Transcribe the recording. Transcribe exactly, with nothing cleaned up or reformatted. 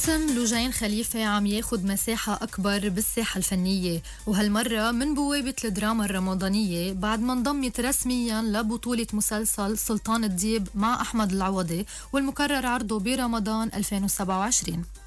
اسم لوجين خليفة عم ياخد مساحة أكبر بالساحة الفنية، وهالمرة من بوابة الدراما الرمضانية بعد ما انضمت رسميا لبطولة مسلسل سلطان الديب مع أحمد العوضي والمكرر عرضه برمضان ألفين وسبعة وعشرين.